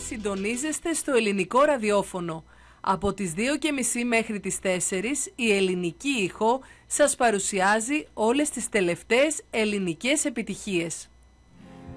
Συντονίζεστε στο ελληνικό ραδιόφωνο. Από τις 2:30 μέχρι τις 4 η Ελληνική Ήχο σας παρουσιάζει όλες τις τελευταίες ελληνικές επιτυχίες.